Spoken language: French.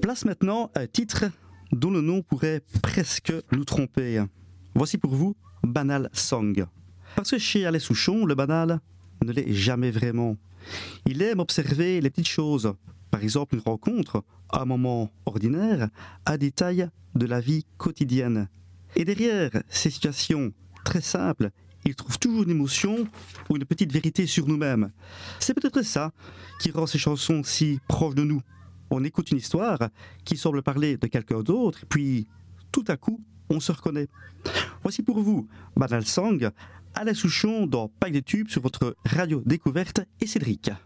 Place maintenant à un titre dont le nom pourrait presque nous tromper. Voici pour vous Banal Song. Parce que chez Alain Souchon, le banal ne l'est jamais vraiment. Il aime observer les petites choses, par exemple une rencontre, un moment ordinaire, un détail de la vie quotidienne. Et derrière ces situations très simples, il trouve toujours une émotion ou une petite vérité sur nous-mêmes. C'est peut-être ça qui rend ces chansons si proches de nous. On écoute une histoire qui semble parler de quelqu'un d'autre, et puis tout à coup, on se reconnaît. Voici pour vous Banal Song, Alain Souchon dans Pack des Tubes sur votre radio découverte et Cédric.